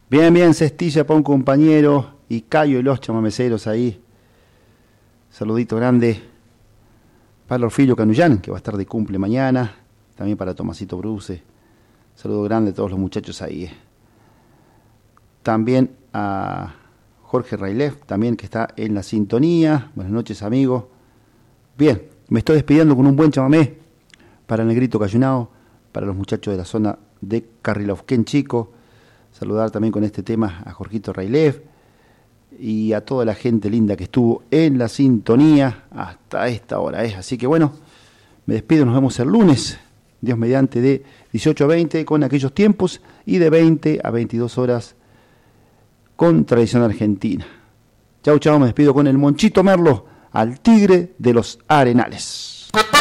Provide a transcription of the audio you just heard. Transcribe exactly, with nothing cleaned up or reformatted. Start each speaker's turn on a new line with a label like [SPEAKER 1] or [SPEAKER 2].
[SPEAKER 1] Bien, bien, cestilla para un compañero y Cayo y los chamameceros ahí. Saludito grande para Orfilio Canullán, que va a estar de cumple mañana. También para Tomasito Bruce. Saludo grande a todos los muchachos ahí. eh. También a Jorge Railev, también que está en la sintonía. Buenas noches, amigos. Bien, me estoy despidiendo con un buen chamamé para el Negrito Cayunao, para los muchachos de la zona de Carrilauquén Chico. Saludar también con este tema a Jorgito Railev y a toda la gente linda que estuvo en la sintonía hasta esta hora. ¿eh? Así que bueno, me despido, nos vemos el lunes, Dios mediante, de dieciocho a veinte con aquellos tiempos y de veinte a veintidós horas con tradición argentina. Chau, chau, me despido con el Monchito Merlo, al Tigre de los Arenales.